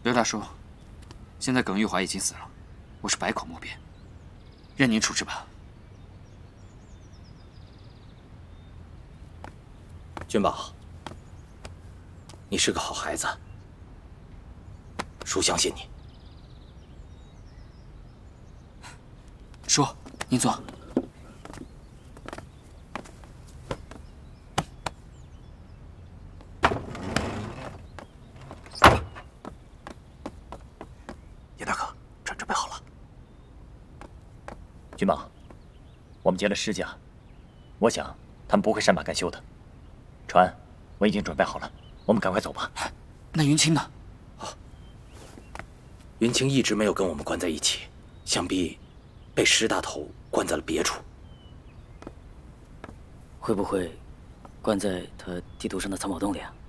刘大叔，现在耿玉华已经死了，我是百口莫辩，任您处置吧。 君宝，你是个好孩子，叔相信你。 叔，您坐。 叶大哥，船准备好了。 君宝，我们接了施家，我想他们不会善罢甘休的。船我已经准备好了，我们赶快走吧。 那云清呢？ 云清一直没有跟我们关在一起，想必被施大头关在了别处。 会不会关在他地图上的藏宝洞里啊？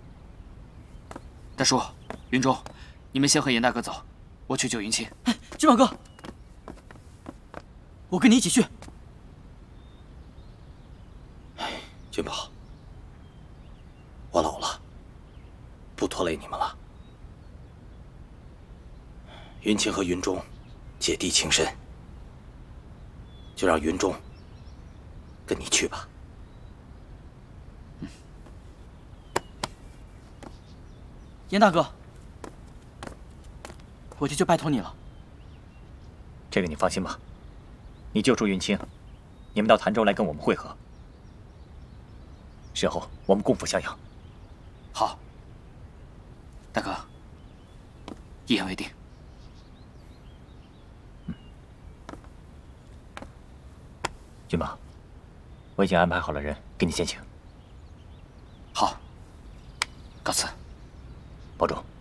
大叔，云中，你们先和严大哥走，我去救云清。 哎，君宝哥，我跟你一起去。 君宝，我老了，不拖累你们了。云清和云中姐弟情深，就让云中跟你去吧。 严大哥，我这就拜托你了。 这个你放心吧，你救出云清，你们到潭州来跟我们会合，事后我们共赴襄阳。 好，大哥，一言为定。 君宝，我已经安排好了人给你先行。 好，告辞。 保重。